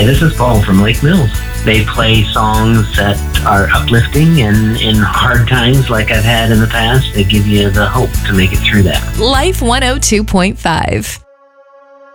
Hi, this is Paul from Lake Mills. They play songs that are uplifting, and in hard times like I've had in the past, they give you the hope to make it through that. Life 102.5.